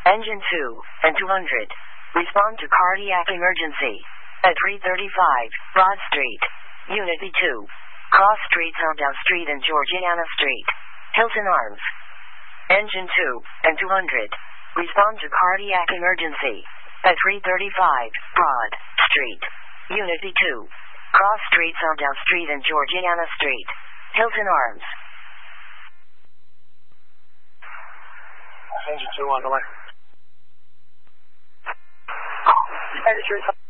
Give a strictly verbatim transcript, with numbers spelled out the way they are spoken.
Engine two and two hundred. Respond to cardiac emergency. At three thirty-five, Broad Street. Unit B two. Cross Streets Sandow Street and Georgiana Street. Hilton Arms. Engine two and two hundred. Respond to cardiac emergency. At three thirty-five, Broad Street. Unit B two. Cross Street Sandow Street and Georgiana Street. Hilton Arms. Engine two on the way. Engine three.